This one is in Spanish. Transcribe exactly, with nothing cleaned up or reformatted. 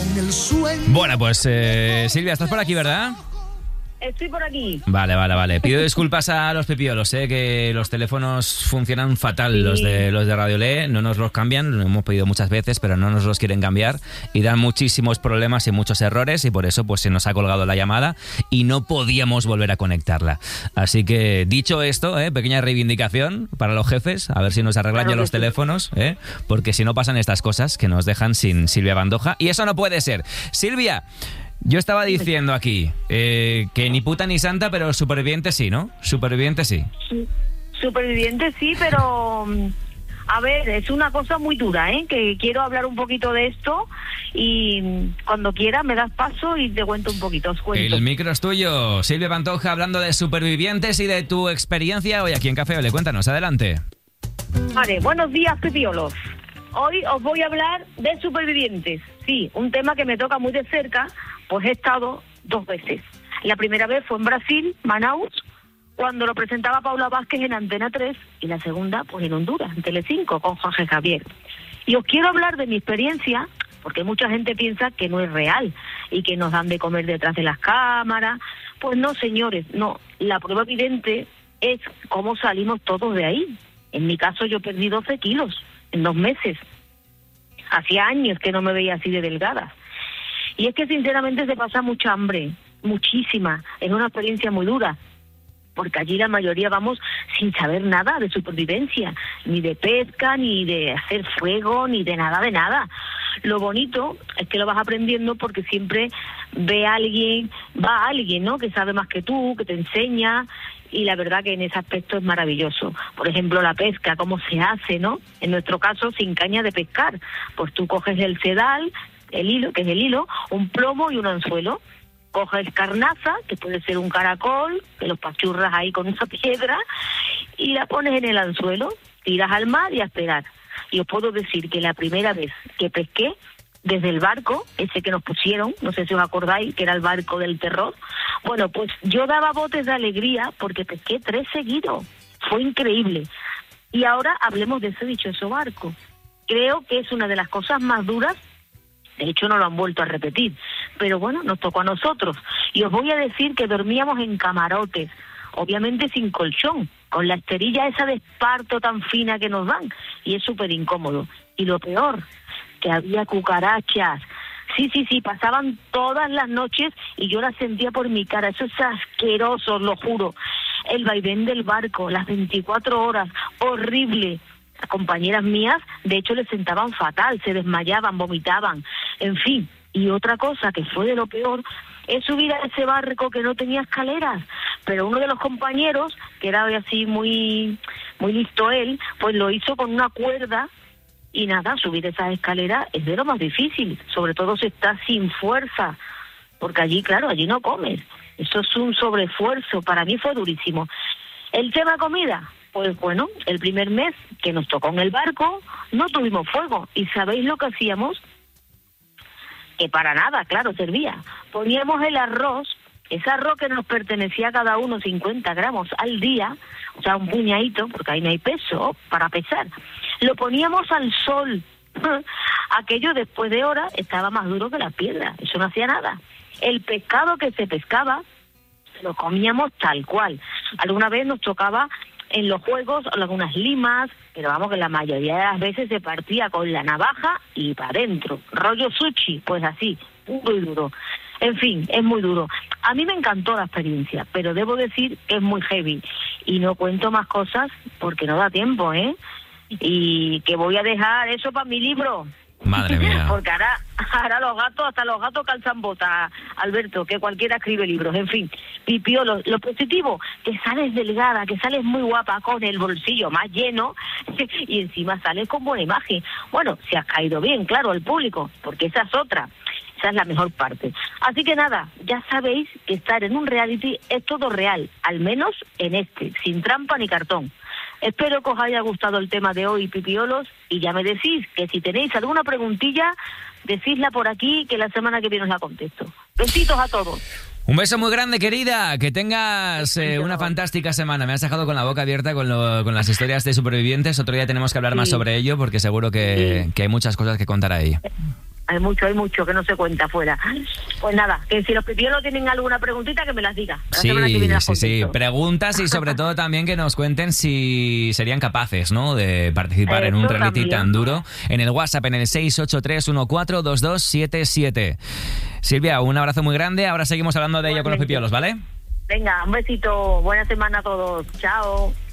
con el sueño. Bueno, pues eh, Silvia, ¿estás por aquí, verdad? Estoy por aquí. Vale, vale, vale. Pido disculpas a los pepiolos, sé que los teléfonos funcionan fatal, sí. los de los de Radio Le, no nos los cambian, lo hemos pedido muchas veces, pero no nos los quieren cambiar y dan muchísimos problemas y muchos errores y por eso pues se nos ha colgado la llamada y no podíamos volver a conectarla. Así que, dicho esto, ¿eh? pequeña reivindicación para los jefes, a ver si nos arreglan claro ya los sí. teléfonos, ¿eh? porque si no pasan estas cosas que nos dejan sin Silvia Pantoja y eso no puede ser. Silvia, yo estaba diciendo aquí eh, que ni puta ni santa, pero superviviente sí, ¿no? Superviviente sí. Superviviente sí, pero a ver, es una cosa muy dura, ¿eh? Que quiero hablar un poquito de esto y cuando quieras me das paso y te cuento un poquito. Os cuento. El micro es tuyo, Silvia Pantoja, hablando de supervivientes y de tu experiencia hoy aquí en Café Ole. Cuéntanos, adelante. Vale, buenos días, pepiolos. Hoy os voy a hablar de supervivientes. Sí, un tema que me toca muy de cerca, pues he estado dos veces. La primera vez fue en Brasil, Manaus, cuando lo presentaba Paula Vázquez en Antena tres, y la segunda, pues en Honduras, en Telecinco, con Jorge Javier. Y os quiero hablar de mi experiencia, porque mucha gente piensa que no es real y que nos dan de comer detrás de las cámaras. Pues no, señores, no. La prueba evidente es cómo salimos todos de ahí. En mi caso, yo perdí doce kilos en dos meses. Hacía años que no me veía así de delgada. Y es que sinceramente se pasa mucha hambre, muchísima. Es una experiencia muy dura, porque allí la mayoría vamos sin saber nada de supervivencia, ni de pesca, ni de hacer fuego, ni de nada de nada. Lo bonito es que lo vas aprendiendo porque siempre ve a alguien, va a alguien, ¿no?, que sabe más que tú, que te enseña, y la verdad que en ese aspecto es maravilloso. Por ejemplo, la pesca, cómo se hace, ¿no? En nuestro caso, sin caña de pescar. Pues tú coges el sedal, el hilo, que es el hilo, un plomo y un anzuelo. Coges carnaza, que puede ser un caracol, que los pachurras ahí con una piedra, y la pones en el anzuelo, tiras al mar y a esperar. Y os puedo decir que la primera vez que pesqué, desde el barco, ese que nos pusieron, no sé si os acordáis, que era el barco del terror, bueno, pues yo daba botes de alegría porque pesqué tres seguidos. Fue increíble. Y ahora hablemos de ese dichoso barco. Creo que es una de las cosas más duras. De hecho, no lo han vuelto a repetir. Pero bueno, nos tocó a nosotros. Y os voy a decir que dormíamos en camarotes, obviamente sin colchón, con la esterilla esa de esparto tan fina que nos dan. Y es súper incómodo. Y lo peor, que había cucarachas. Sí, sí, sí, pasaban todas las noches y yo las sentía por mi cara. Eso es asqueroso, lo juro. El vaivén del barco, las veinticuatro horas, horrible. Las compañeras mías, de hecho, les sentaban fatal, se desmayaban, vomitaban, en fin. Y otra cosa que fue de lo peor es subir a ese barco que no tenía escaleras. Pero uno de los compañeros, que era así muy, muy listo él, pues lo hizo con una cuerda. Y nada, subir esas escaleras es de lo más difícil, sobre todo si estás sin fuerza, porque allí, claro, allí no comes. Eso es un sobreesfuerzo, para mí fue durísimo. El tema comida, pues bueno, el primer mes que nos tocó en el barco, no tuvimos fuego. ¿Y sabéis lo que hacíamos? Que para nada, claro, servía. Poníamos el arroz, ese arroz que nos pertenecía a cada uno cincuenta gramos al día, o sea, un puñadito, porque ahí no hay peso para pesar. Lo poníamos al sol. Aquello después de horas estaba más duro que la piedra, eso no hacía nada. El pescado que se pescaba lo comíamos tal cual. Alguna vez nos tocaba en los juegos algunas limas, pero vamos, que la mayoría de las veces se partía con la navaja y para adentro. Rollo sushi, pues así, puro y duro. En fin, es muy duro. A mí me encantó la experiencia, pero debo decir que es muy heavy. Y no cuento más cosas porque no da tiempo, ¿eh? Y que voy a dejar eso para mi libro. Madre mía. Porque ahora, ahora los gatos, hasta los gatos calzan botas, Alberto, que cualquiera escribe libros. En fin, pipiolo, lo positivo, que sales delgada, que sales muy guapa, con el bolsillo más lleno y encima sales con buena imagen. Bueno, si has caído bien, claro, al público, porque esa es otra. Esa es la mejor parte. Así que nada, ya sabéis que estar en un reality es todo real, al menos en este, sin trampa ni cartón. Espero que os haya gustado el tema de hoy, pipiolos, y ya me decís que si tenéis alguna preguntilla, decísla por aquí, que la semana que viene os la contesto. Besitos a todos. Un beso muy grande, querida. Que tengas eh, una fantástica semana. Me has dejado con la boca abierta con, lo, con las historias de supervivientes. Otro día tenemos que hablar sí. más sobre ello, porque seguro que, sí. que hay muchas cosas que contar ahí. Hay mucho, hay mucho que no se cuenta afuera. Pues nada, que si los pipiolos tienen alguna preguntita, que me las diga. La sí, semana que viene las sí, sí. contesto. Preguntas y sobre todo también que nos cuenten si serían capaces, ¿no?, de participar en un Eso reality también. tan duro. En el WhatsApp, en el seis ocho tres uno cuatro dos dos siete siete. Silvia, un abrazo muy grande. Ahora seguimos hablando de ello con los pipiolos, ¿vale? Venga, un besito. Buena semana a todos. Chao.